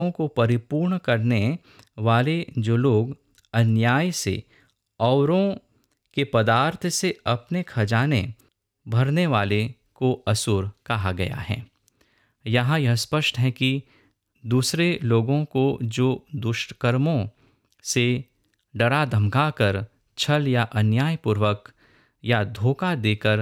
को परिपूर्ण करने वाले जो लोग अन्याय से औरों के पदार्थ से अपने खजाने भरने वाले को असुर कहा गया है। यहाँ यह स्पष्ट है कि दूसरे लोगों को जो दुष्ट कर्मों से डरा धमका कर, छल या अन्यायपूर्वक या धोखा देकर